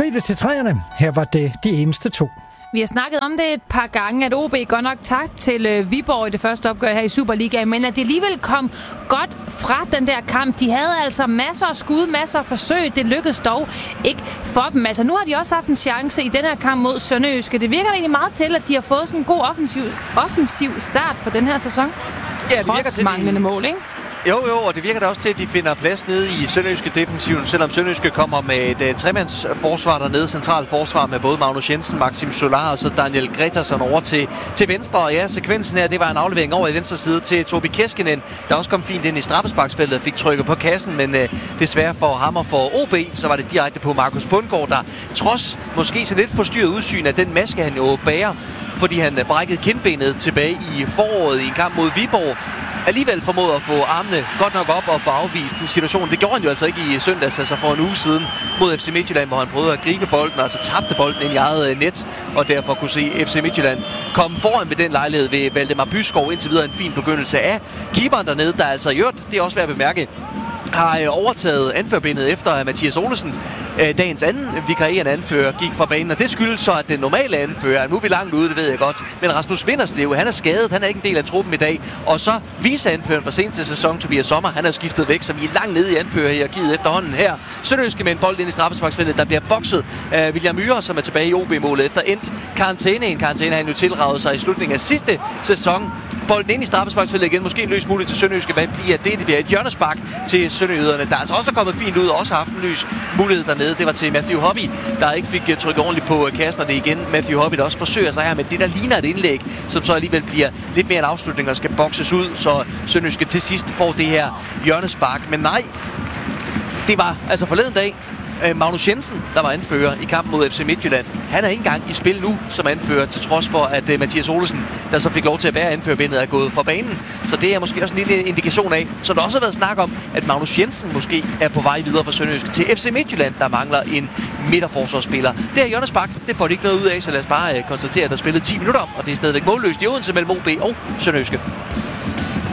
blev det til træerne. Her var det de eneste 2. Vi har snakket om det et par gange, at OB godt nok tabt til Viborg i det første opgør her i Superligaen, men at det alligevel kom godt fra den der kamp. De havde altså masser af skud, masser af forsøg. Det lykkedes dog ikke for dem. Altså nu har de også haft en chance i den her kamp mod SønderjyskE. Det virker egentlig meget til, at de har fået sådan en god offensiv start på den her sæson. Ja, det virker til manglende mål, ikke? Jo, og det virker da også til, at de finder plads nede i SønderjyskE defensiven, selvom SønderjyskE kommer med et tremandsforsvar dernede, centralt forsvar med både Magnus Jensen, Maxim Solar og så Daniel Gretarsson over til venstre. Og ja, sekvensen her, det var en aflevering over i venstre side til Tobi Keskinen, der også kom fint ind i straffesparksfeltet og fik trykket på kassen, men desværre for ham og for OB, så var det direkte på Markus Bundgaard, der trods måske så lidt forstyrret udsyn af den maske, han jo bærer, fordi han brækkede kindbenet tilbage i foråret i en kamp mod Viborg, alligevel formåede at få armene godt nok op og få afvist situationen. Det gjorde han jo altså ikke i søndags, altså for en uge siden mod FC Midtjylland, hvor han prøvede at gribe bolden, og så tabte bolden ind i eget net, og derfor kunne se FC Midtjylland komme foran ved den lejlighed ved Valdemar Byskov. Indtil videre en fin begyndelse af keeperen dernede, der altså gjort, det er også værd at bemærke, har overtaget anførbindet efter Mathias Olesen. Dagens anden vikarierende anfører gik fra banen, og det skyldes så, at den normale anfører, nu er vi langt ude, det ved jeg godt, men Rasmus Vinderslev, han er skadet, han er ikke en del af truppen i dag, og så viceanføreren for seneste sæson, Tobias Sommer, han er skiftet væk, så vi er langt nede i anførerhierarkiet efterhånden her. SønderjyskE med en bold ind i straffesparksfeltet, der bliver bokset af William Myhre, som er tilbage i OB-målet efter endt karantæne. En karantæne han jo tilraget sig i slutningen af sidste sæson. Bolden ind i straffesparksfeltet igen, måske en løs mulighed til SønderjyskE. Hvad bliver det? Det bliver et hjørnespark til sønderjyderne, der altså også er kommet fint ud og også har haft en løs mulighed dernede. Det var til Matthew Hobby, der ikke fik trykket ordentligt på kasterne igen. Matthew Hobby, der også forsøger sig her med det, der ligner et indlæg, som så alligevel bliver lidt mere en afslutning og skal bokses ud, så SønderjyskE til sidst får det her hjørnespark. Men nej, det var altså forleden dag Magnus Jensen, der var anfører i kampen mod FC Midtjylland. Han er ikke engang i spil nu som anfører, til trods for, at Mathias Olesen, der så fik lov til at bære anførerbindet, er gået fra banen. Så det er måske også en lille indikation af, som der også har været snak om, at Magnus Jensen måske er på vej videre fra SønderjyskE til FC Midtjylland, der mangler en midterforsvarsspiller. Det her hjørnespark, det får de ikke noget ud af, så lad os bare konstatere, at der spillet 10 minutter om, og det er stadigvæk målløst i Odense mellem OB og SønderjyskE.